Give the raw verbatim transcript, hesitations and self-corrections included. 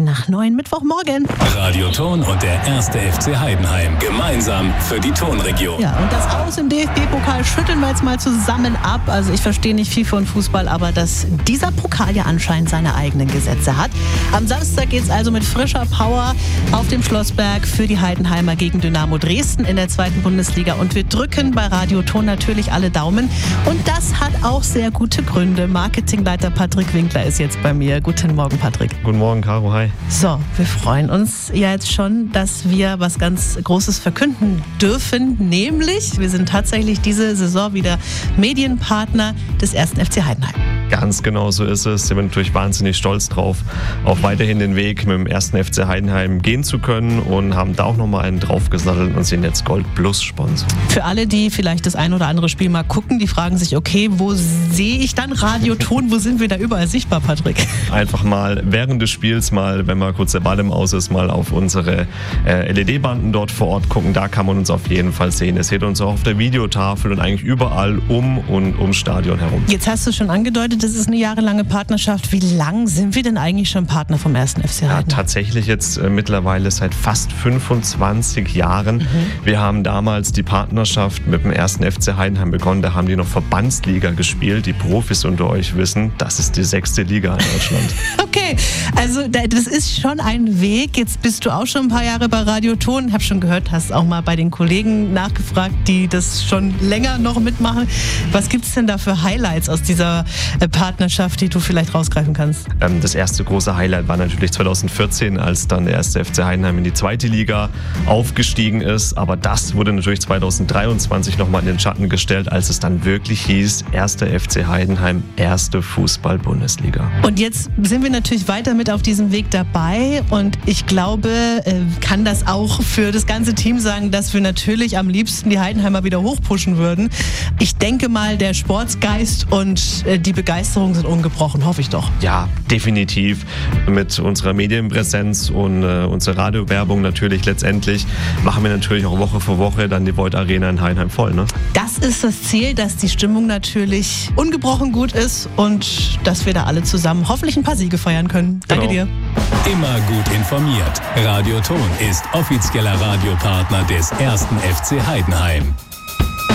nach neun Mittwochmorgen. Radio Thon und der erste F C Heidenheim. Gemeinsam für die Thonregion. Ja, und das Aus im D F B-Pokal schütteln wir jetzt mal zusammen ab. Also ich verstehe nicht viel von Fußball, aber dass dieser Pokal ja anscheinend seine eigenen Gesetze hat. Am Samstag geht es also mit frischer Power auf dem Schlossberg für die Heidenheimer gegen Dynamo Dresden in der zweiten Bundesliga. Und wir drücken bei Radio Thon natürlich alle Daumen. Und das hat auch sehr gute Gründe. Marketingleiter Patrick Winkler ist jetzt bei mir. Guten Morgen, Patrick. Guten Morgen, Caro. Hi. So, wir freuen uns ja jetzt schon, dass wir was ganz Großes verkünden dürfen. Nämlich, wir sind tatsächlich diese Saison wieder Medienpartner des ersten F C Heidenheim. Ganz genau so ist es. Ich bin natürlich wahnsinnig stolz drauf, auch weiterhin den Weg mit dem ersten F C Heidenheim gehen zu können und haben da auch nochmal einen draufgesattelt und sind jetzt Gold Plus Sponsor. Für alle, die vielleicht das ein oder andere Spiel mal gucken, die fragen sich, okay, wo sehe ich dann Radio Thon? Wo sind wir da überall sichtbar, Patrick? Einfach mal während des Spiels mal, wenn mal kurz der Ball im Aus ist, mal auf unsere äh, L E D-Banden dort vor Ort gucken. Da kann man uns auf jeden Fall sehen. Ihr seht uns auch auf der Videotafel und eigentlich überall um und ums Stadion herum. Jetzt hast du schon angedeutet, das ist eine jahrelange Partnerschaft. Wie lang sind wir denn eigentlich schon Partner vom ersten F C Heidenheim? Ja, tatsächlich jetzt äh, mittlerweile seit fast fünfundzwanzig Jahren. Mhm. Wir haben damals die Partnerschaft mit dem ersten F C Heidenheim begonnen. Da haben die noch Verbandsliga gespielt. Die Profis unter euch wissen, das ist die sechste Liga in Deutschland. Okay, also das ist schon ein Weg. Jetzt bist du auch schon ein paar Jahre bei Radio Thon. Ich habe schon gehört, hast auch mal bei den Kollegen nachgefragt, die das schon länger noch mitmachen. Was gibt es denn da für Highlights aus dieser Partnerschaft, die du vielleicht rausgreifen kannst? Ähm, das erste große Highlight war natürlich zweitausendvierzehn, als dann der erste F C Heidenheim in die zweite Liga aufgestiegen ist. Aber das wurde natürlich zweitausenddreiundzwanzig nochmal in den Schatten gestellt, als es dann wirklich hieß, erster F C Heidenheim, erste Fußball-Bundesliga. Und jetzt sind wir natürlich weiter mit auf diesem Weg dabei. Und ich glaube, kann das auch für das ganze Team sagen, dass wir natürlich am liebsten die Heidenheimer wieder hochpushen würden. Ich denke mal, der Sportsgeist und die Begeisterung sind ungebrochen, hoffe ich doch. Ja, definitiv. Mit unserer Medienpräsenz und äh, unserer Radiowerbung natürlich letztendlich machen wir natürlich auch Woche für Woche dann die Voith Arena in Heidenheim voll. Ne? Das ist das Ziel, dass die Stimmung natürlich ungebrochen gut ist und dass wir da alle zusammen hoffentlich ein paar Siege feiern können. Danke genau. dir. Immer gut informiert. Radio Thon ist offizieller Radiopartner des ersten F C Heidenheim.